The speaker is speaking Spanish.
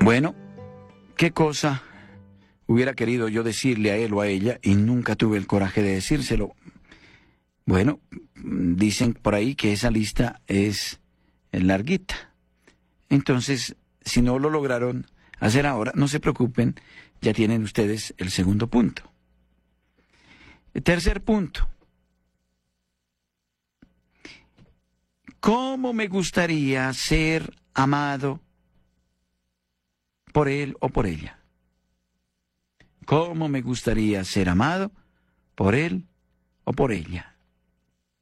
Bueno, ¿qué cosa hubiera querido yo decirle a él o a ella y nunca tuve el coraje de decírselo? Bueno, dicen por ahí que esa lista es larguita. Entonces, si no lo lograron hacer ahora, no se preocupen, ya tienen ustedes el segundo punto. El tercer punto. ¿Cómo me gustaría ser amado por él o por ella? ¿Cómo me gustaría ser amado por él o por ella?